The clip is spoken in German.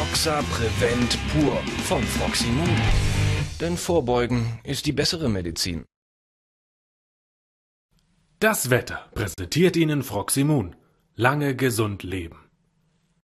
Roxa Prevent Pur von Froximum. Denn Vorbeugen ist die bessere Medizin. Das Wetter präsentiert Ihnen Froximum. Lange gesund leben.